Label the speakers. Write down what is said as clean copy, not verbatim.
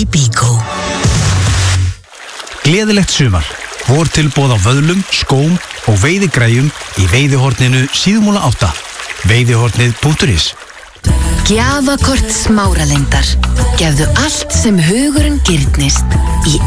Speaker 1: í Bíkó.
Speaker 2: Gleðilegt sumar. Vor tilboð á vöðlum, skóm og veiðigræjum í veiðihorninu Síðumúla 8. Veiðihornið.is.
Speaker 1: Gjafakort Smáralindar. Gefðu allt sem hugurinn girnist í